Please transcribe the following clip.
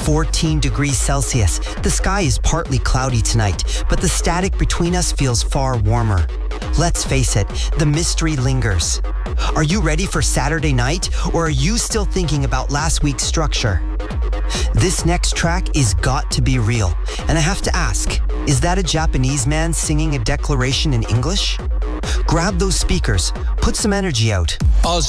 14 degrees Celsius. The sky is partly cloudy tonight, but the static between us feels far warmer. Let's face it, the mystery lingers. Are you ready for Saturday night, or are you still thinking about last week's structure? This next track is got to be real, and I have to ask, is that a Japanese man singing a declaration in English? Grab those speakers, put some energy out.